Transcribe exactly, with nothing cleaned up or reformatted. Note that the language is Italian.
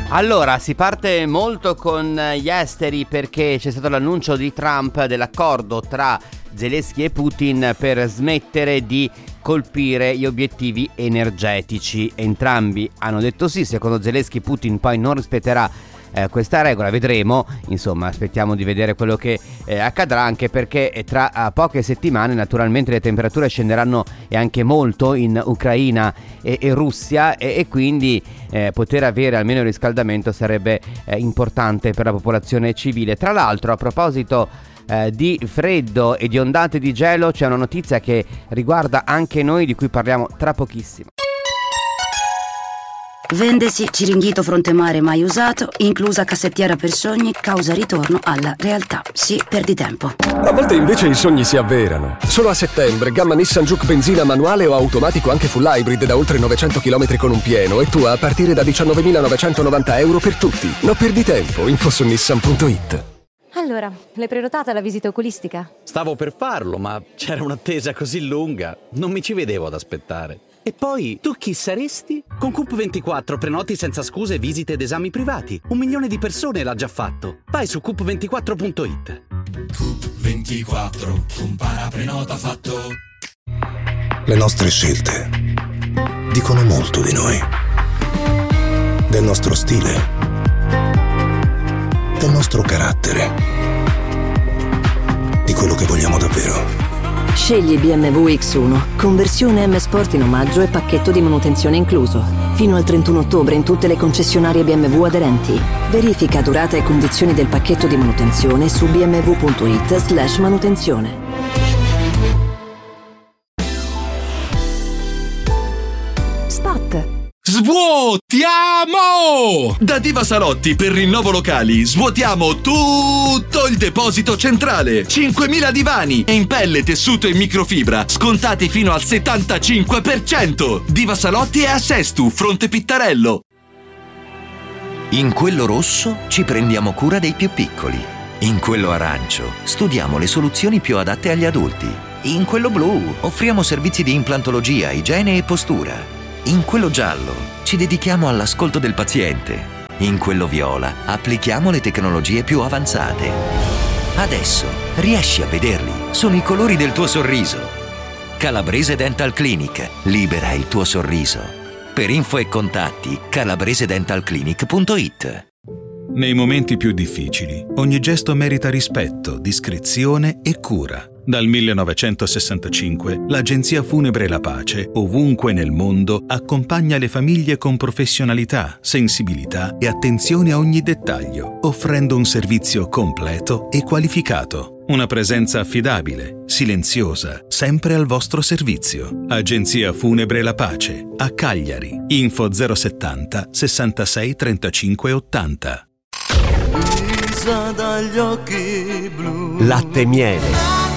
Allora, si parte molto con gli esteri perché c'è stato l'annuncio di Trump dell'accordo tra Zelensky e Putin per smettere di colpire gli obiettivi energetici. Entrambi hanno detto sì. Secondo Zelensky Putin poi non rispetterà eh, questa regola, vedremo. Insomma, aspettiamo di vedere quello che eh, accadrà, anche perché tra uh, poche settimane naturalmente le temperature scenderanno e anche molto in Ucraina e, e Russia e, e quindi eh, poter avere almeno il riscaldamento sarebbe eh, importante per la popolazione civile. Tra l'altro, a proposito Eh, di freddo e di ondate di gelo, c'è una notizia che riguarda anche noi, di cui parliamo tra pochissimo. Vendesi Ciringhito Frontemare mai usato, inclusa cassettiera per sogni, causa ritorno alla realtà. Sì, perdi tempo. A volte invece i sogni si avverano. Solo a settembre, gamma Nissan Juke benzina manuale o automatico anche full hybrid da oltre novecento chilometri con un pieno, e tu a partire da diciannovemilanovecentonovanta euro per tutti. Non perdi tempo, info su nissan punto it. Allora, l'hai prenotata la visita oculistica? Stavo per farlo, ma c'era un'attesa così lunga, non mi ci vedevo ad aspettare. E poi, tu chi saresti? Con Coop ventiquattro prenoti senza scuse visite ed esami privati. Un milione di persone l'ha già fatto. Vai su coop ventiquattro punto it. Coop ventiquattro, compara, prenota, fatto. Le nostre scelte dicono molto di noi, del nostro stile, del nostro carattere, di quello che vogliamo davvero. Scegli B M W X uno, conversione M Sport in omaggio e pacchetto di manutenzione incluso. Fino al trentuno ottobre in tutte le concessionarie B M W aderenti. Verifica durata e condizioni del pacchetto di manutenzione su bmw punto it slash manutenzione. Spot. Svuotiamo! Da Diva Salotti per rinnovo locali svuotiamo tutto il deposito centrale. cinquemila divani in pelle, tessuto e microfibra scontati fino al settantacinque per cento. Diva Salotti è a Sestu, Fronte Pittarello. In quello rosso ci prendiamo cura dei più piccoli. In quello arancio studiamo le soluzioni più adatte agli adulti. In quello blu offriamo servizi di implantologia, igiene e postura. In quello giallo ci dedichiamo all'ascolto del paziente. In quello viola applichiamo le tecnologie più avanzate. Adesso riesci a vederli, sono i colori del tuo sorriso. Calabrese Dental Clinic, libera il tuo sorriso. Per info e contatti calabrese dental clinic punto it. Nei momenti più difficili, ogni gesto merita rispetto, discrezione e cura. Dal millenovecentosessantacinque, l'Agenzia Funebre La Pace, ovunque nel mondo, accompagna le famiglie con professionalità, sensibilità e attenzione a ogni dettaglio, offrendo un servizio completo e qualificato. Una presenza affidabile, silenziosa, sempre al vostro servizio. Agenzia Funebre La Pace, a Cagliari. Info zero settanta sessantasei trentacinque ottanta. Dagli occhi blu. Latte e miele.